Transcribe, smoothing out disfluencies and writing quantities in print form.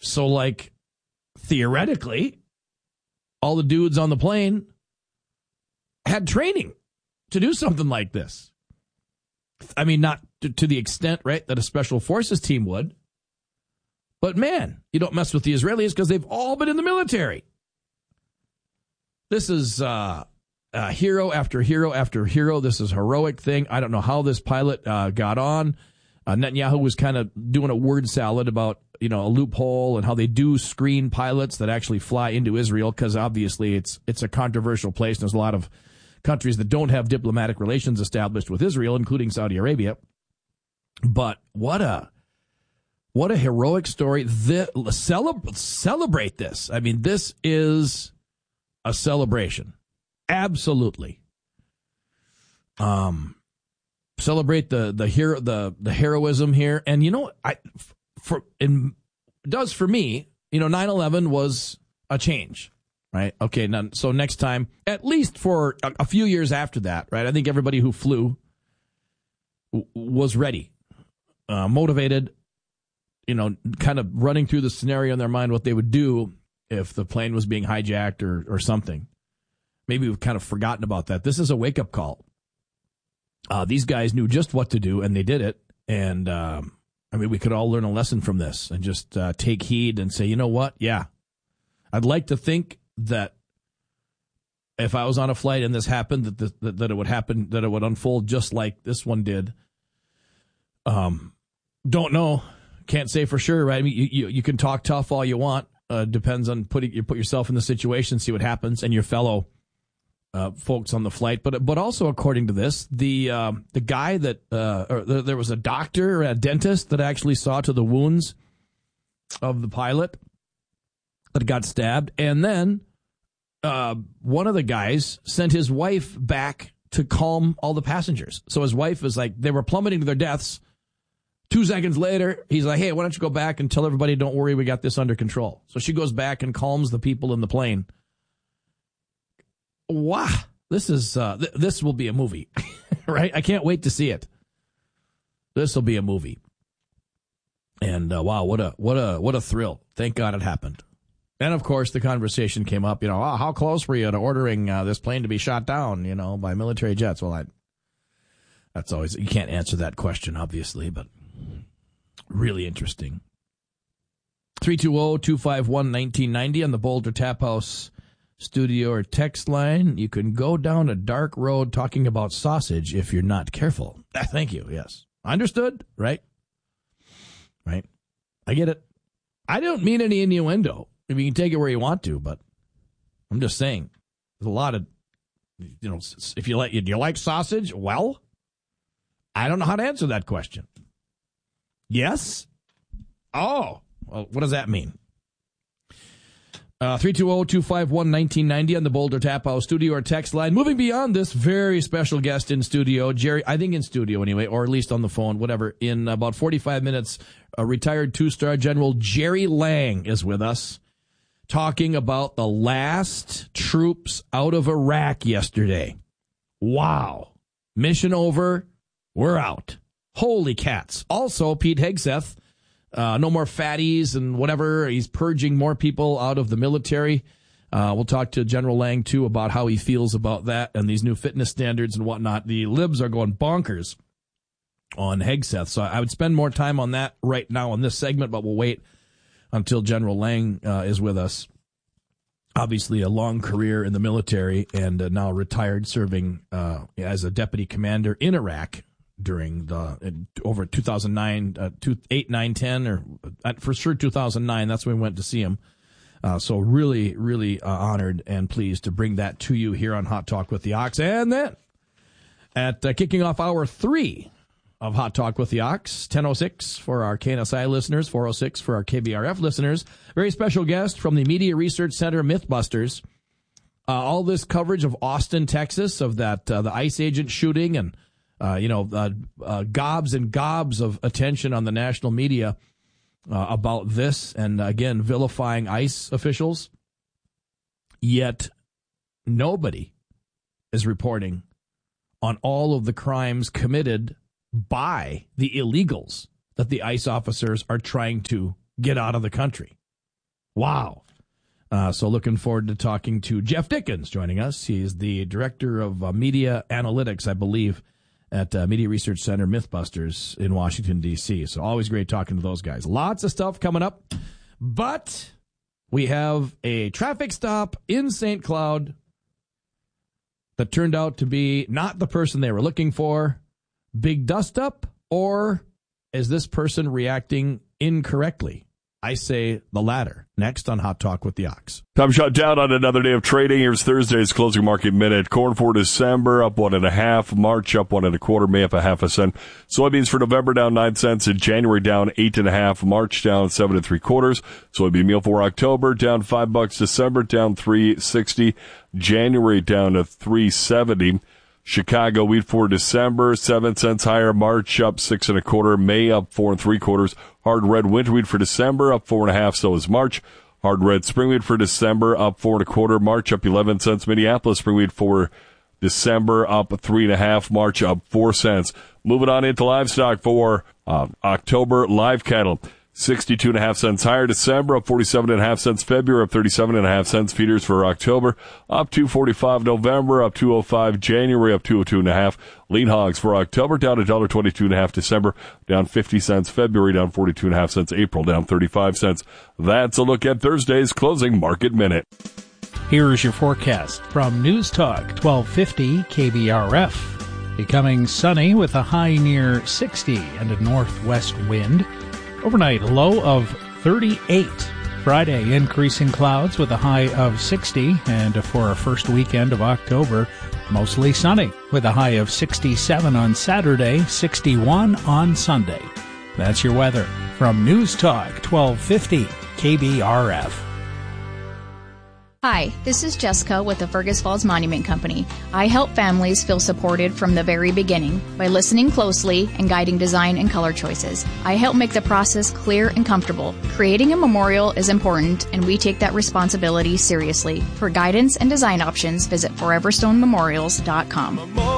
So, like, theoretically, all the dudes on the plane had training to do something like this. I mean, not to the extent, right, that a special forces team would. But, man, you don't mess with the Israelis because they've all been in the military. This is hero after hero after hero. This is a heroic thing. I don't know how this pilot got on. Netanyahu was kind of doing a word salad about, a loophole and how they do screen pilots that actually fly into Israel because obviously it's a controversial place. There's a lot of countries that don't have diplomatic relations established with Israel, including Saudi Arabia. But what a heroic story. Celebrate this. I mean, this is a celebration. Absolutely. Celebrate the heroism here. And it does for me, 9/11 was a change, right? Okay. So next time, at least for a few years after that, right? I think everybody who flew was ready, motivated, kind of running through the scenario in their mind, what they would do if the plane was being hijacked or something. Maybe we've kind of forgotten about that. This is a wake-up call. These guys knew just what to do, and they did it. And, we could all learn a lesson from this and just take heed and say, you know what? Yeah, I'd like to think that if I was on a flight and this happened, that it would happen, that it would unfold just like this one did. Don't know. Can't say for sure, right? I mean, you can talk tough all you want. Depends on put yourself in the situation, see what happens, and your fellow folks on the flight. But also, according to this, the guy that there was a doctor, a dentist that actually saw to the wounds of the pilot that got stabbed, and then one of the guys sent his wife back to calm all the passengers. So his wife was like, they were plummeting to their deaths. 2 seconds later, he's like, hey, why don't you go back and tell everybody, don't worry, we got this under control. So she goes back and calms the people in the plane. Wow, this will be a movie, right? I can't wait to see it. This will be a movie. And wow, what a thrill. Thank God it happened. And of course, the conversation came up, how close were you to ordering this plane to be shot down, by military jets? Well, that's always, you can't answer that question, obviously, but really interesting. 320-251-1990 on the Boulder Tap House studio or text line. You can go down a dark road talking about sausage if you're not careful. Thank you. Yes. Understood? Right? Right. I get it. I don't mean any innuendo. I mean, you can take it where you want to, but I'm just saying there's a lot of, if do you like sausage? Well, I don't know how to answer that question. Yes? Oh, well, what does that mean? 320-251-1990 on the Boulder Tap House studio or text line. Moving beyond this, very special guest in studio, Jerry, I think in studio anyway, or at least on the phone, whatever. In about 45 minutes, a retired 2-star General Jerry Lang is with us, talking about the last troops out of Iraq yesterday. Wow. Mission over. We're out. Holy cats. Also, Pete Hegseth, no more fatties and whatever. He's purging more people out of the military. We'll talk to General Lang, too, about how he feels about that and these new fitness standards and whatnot. The libs are going bonkers on Hegseth. So I would spend more time on that right now in this segment, but we'll wait until General Lang is with us. Obviously, a long career in the military and now retired, serving as a deputy commander in Iraq during over 2009, 8, 9, 10, or for sure 2009. That's when we went to see him. So really, really honored and pleased to bring that to you here on Hot Talk with the Ox. And then at kicking off hour 3 of Hot Talk with the Ox, 10:06 for our KNSI listeners, 4:06 for our KBRF listeners. Very special guest from the Media Research Center, Mythbusters. All this coverage of Austin, Texas, of that the ICE agent shooting, and gobs and gobs of attention on the national media about this, and again vilifying ICE officials. Yet nobody is reporting on all of the crimes committed by the illegals that the ICE officers are trying to get out of the country. Wow. So looking forward to talking to Jeff Dickens joining us. He's the director of media analytics, I believe, at Media Research Center Mythbusters in Washington, D.C. So always great talking to those guys. Lots of stuff coming up. But we have a traffic stop in St. Cloud that turned out to be not the person they were looking for. Big dust up, or is this person reacting incorrectly? I say the latter. Next on Hot Talk with the Ox. Time shut down on another day of trading. Here's Thursday's closing market minute. Corn for December up 1.5. March up 1.25. May up 0.5 cent. Soybeans for November down 9 cents. In January down 8.5. March down 7 3/4. Soybean meal for October down $5. December down 3.60. January down to 3.70. Chicago wheat for December, 7 cents higher. March up 6 1/4. May up 4 3/4. Hard red winter wheat for December up 4.5. So is March. Hard red spring wheat for December up 4 1/4. March up 11 cents. Minneapolis spring wheat for December up 3.5. March up 4 cents. Moving on into livestock for October live cattle. 62.5 cents higher. December up 47.5 cents. February up 37.5 cents. Feeders for October up 2.45. November up 2.05. January up 2.02.5. Lean hogs for October down $1.22.5. December down 50 cents. February down 42.5 cents. April down 35 cents. That's a look at Thursday's closing market minute. Here is your forecast from News Talk 1250 KBRF. Becoming sunny with a high near 60 and a northwest wind. Overnight low of 38. Friday, increasing clouds with a high of 60. And for our first weekend of October, mostly sunny with a high of 67 on Saturday, 61 on Sunday. That's your weather from News Talk 1250 KBRF. Hi, this is Jessica with the Fergus Falls Monument Company. I help families feel supported from the very beginning by listening closely and guiding design and color choices. I help make the process clear and comfortable. Creating a memorial is important, and we take that responsibility seriously. For guidance and design options, visit foreverstonememorials.com.